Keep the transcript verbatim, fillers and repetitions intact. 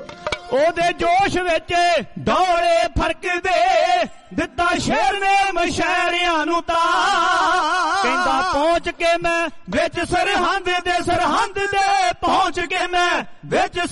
ਉਹਦੇ ਜੋਸ਼ ਵਿੱਚ ਡੋਲੇ ਫਰਕਦੇ ਦਿੱਤਾ ਸ਼ੇਰ ਨੇ ਮਸ਼ਾਇਰਿਆਂ ਨੂੰ ਤਾਂ ਕਹਿੰਦਾ ਪਹੁੰਚ ਕੇ ਮੈਂ ਵਿੱਚ ਸਰਹੰਦ ਦੇ ਸਰਹੰਦ ਦੇ ਪਹੁੰਚ ਕੇ ਮੈਂ ਵਿੱਚ